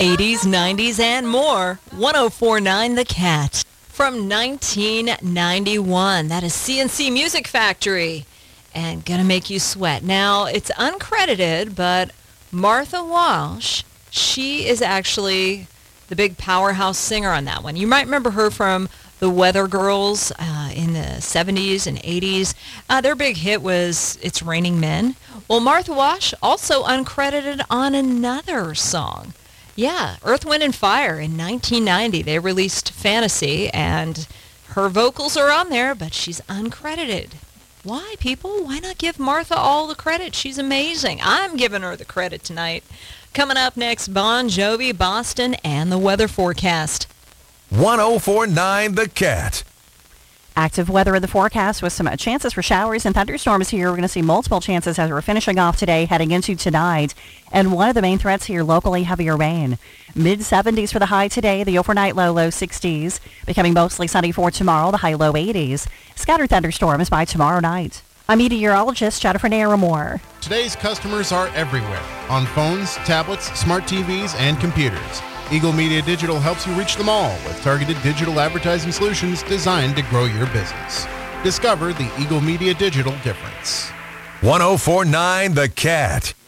80s, 90s, and more. 1049 The Cat. From 1991. That is CNC Music Factory. And Gonna Make You Sweat. Now, it's uncredited, but Martha Wash, she is actually the big powerhouse singer on that one. You might remember her from the Weather Girls in the 70s and 80s. Their big hit was It's Raining Men. Well, Martha Wash also uncredited on another song. Yeah, Earth, Wind, and Fire in 1990. They released Fantasy, and her vocals are on there, but she's uncredited. Why, people? Why not give Martha all the credit? She's amazing. I'm giving her the credit tonight. Coming up next, Bon Jovi, Boston, and the weather forecast. 1049 The Cat. Active weather in the forecast with some chances for showers and thunderstorms here. We're going to see multiple chances as we're finishing off today, heading into tonight. And one of the main threats here, locally heavier rain. Mid-70s for the high today, the overnight low 60s. Becoming mostly sunny for tomorrow, the high low 80s. Scattered thunderstorms by tomorrow night. I'm meteorologist Jennifer Naramore. Today's customers are everywhere, on phones, tablets, smart TVs, and computers. Eagle Media Digital helps you reach them all with targeted digital advertising solutions designed to grow your business. Discover the Eagle Media Digital difference. 1049 The Cat.